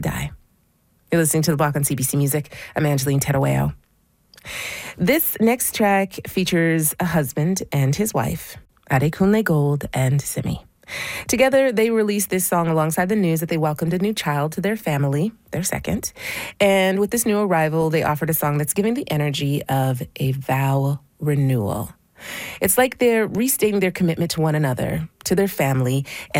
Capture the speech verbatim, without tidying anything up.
die. You're listening to The Block on C B C Music. I'm Angeline Terueo. This next track features a husband and his wife, Adekunle Gold and Simi. Together, they released this song alongside the news that they welcomed a new child to their family, their second. And with this new arrival, they offered a song that's giving the energy of a vow renewal. It's like they're restating their commitment to one another, to their family, and